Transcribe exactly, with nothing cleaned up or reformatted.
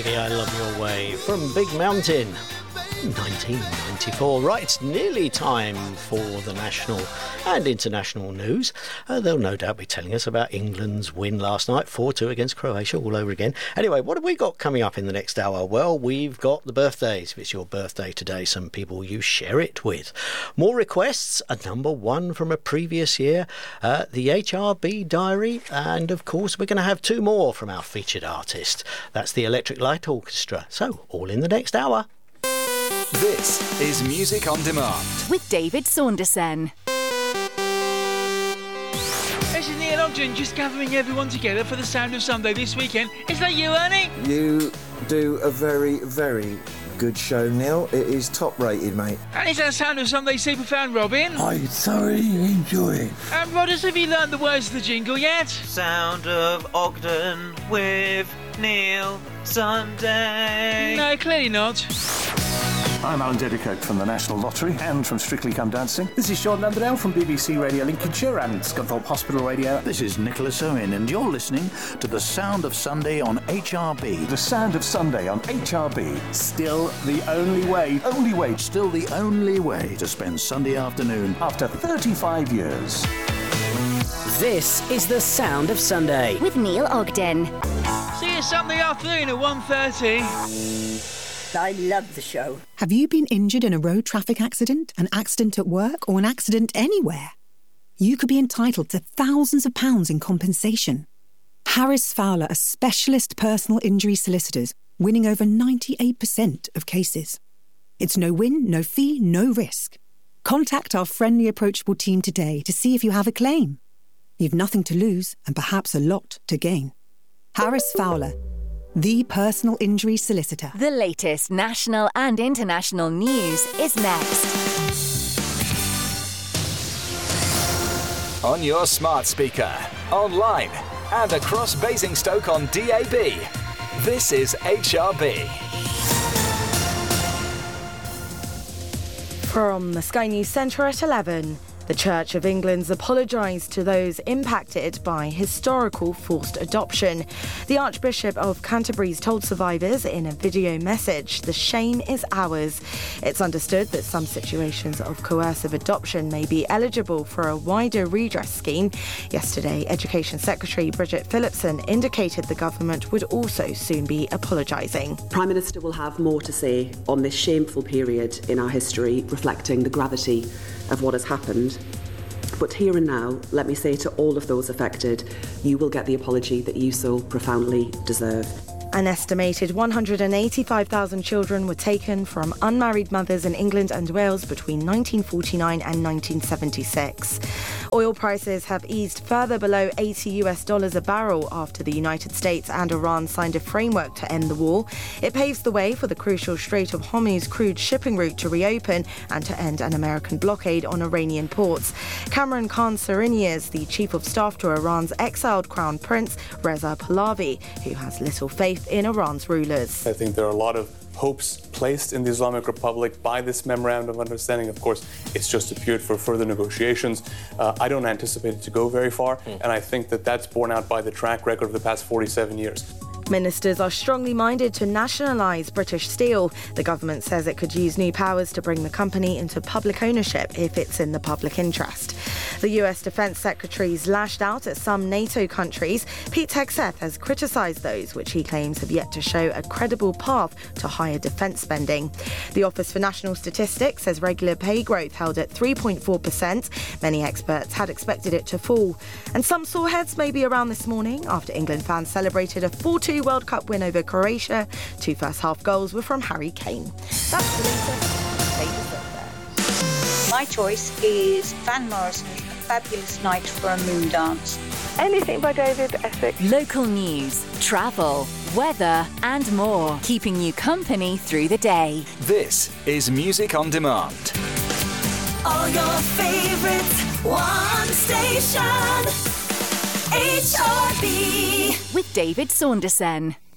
I Love Your Way from Big Mountain, nineteen ninety-four. Right, it's nearly time for the national and international news. Uh, they'll no doubt be telling us about England's win last night, four two against Croatia, all over again. Anyway, what have we got coming up in the next hour? Well, we've got the birthdays. If it's your birthday today, some people you share it with. More requests, a number one from a previous year, uh, the H R B diary, and of course we're going to have two more from our featured artist. That's the Electric Light Orchestra. So, all in the next hour. This is Music on Demand with David Saunderson. This is Neil Ogden, just gathering everyone together for the Sound of Sunday this weekend. Is that you, Ernie? You do a very, very good show, Neil. It is top rated, mate. And is that Sound of Sunday superfan Robin? I thoroughly enjoy it. And Rodders, have you learned the words of the jingle yet? Sound of Ogden with Neil Sunday. No, clearly not. I'm Alan Dedicoke from the National Lottery and from Strictly Come Dancing. This is Sean Underdale from B B C Radio Lincolnshire and Scunthorpe Hospital Radio. This is Nicholas Owen and you're listening to The Sound of Sunday on H R B. The Sound of Sunday on H R B. Still the only way, only way, still the only way to spend Sunday afternoon after thirty-five years. This is The Sound of Sunday with Neil Ogden. See you Sunday afternoon at one thirty. I love the show. Have you been injured in a road traffic accident, an accident at work, or an accident anywhere? You could be entitled to thousands of pounds in compensation. Harris Fowler are specialist personal injury solicitors, winning over ninety-eight percent of cases. It's no win, no fee, no risk. Contact our friendly, approachable team today to see if you have a claim. You've nothing to lose and perhaps a lot to gain. Harris Fowler, the personal injury solicitor. The latest national and international news is next. On your smart speaker, online, and across Basingstoke on D A B. This is H R B. From the Sky News Centre at eleven. The Church of England's apologised to those impacted by historical forced adoption. The Archbishop of Canterbury's told survivors in a video message, "The shame is ours." It's understood that some situations of coercive adoption may be eligible for a wider redress scheme. Yesterday, Education Secretary Bridget Phillipson indicated the government would also soon be apologising. Prime Minister will have more to say on this shameful period in our history, reflecting the gravity of what has happened. But here and now, let me say to all of those affected, you will get the apology that you so profoundly deserve. An estimated one hundred eighty-five thousand children were taken from unmarried mothers in England and Wales between nineteen forty-nine and nineteen seventy-six. Oil prices have eased further below eighty US dollars a barrel after the United States and Iran signed a framework to end the war. It paves the way for the crucial Strait of Hormuz crude shipping route to reopen and to end an American blockade on Iranian ports. Cameron Khan Sarinias, the chief of staff to Iran's exiled crown prince Reza Pahlavi, who has little faith in Iran's rulers. I think there are a lot of hopes placed in the Islamic Republic by this memorandum of understanding. Of course, it's just appeared for further negotiations. Uh, I don't anticipate it to go very far, mm. and I think that that's borne out by the track record of the past forty-seven years. Ministers are strongly minded to nationalise British Steel. The government says it could use new powers to bring the company into public ownership if it's in the public interest. The U S Defence Secretary's lashed out at some NATO countries. Pete Hegseth has criticised those which he claims have yet to show a credible path to higher defence spending. The Office for National Statistics says regular pay growth held at three point four percent. Many experts had expected it to fall. And some sore heads may be around this morning after England fans celebrated a four two World Cup win over Croatia. Two first-half goals were from Harry Kane. That's the latest. My choice is Van Morrison's A Fabulous Night for a Moon Dance. Anything by David Essex. Local news, travel, weather and more, keeping you company through the day. This is Music on Demand. All your favourites, one station. H R B with David Saunderson.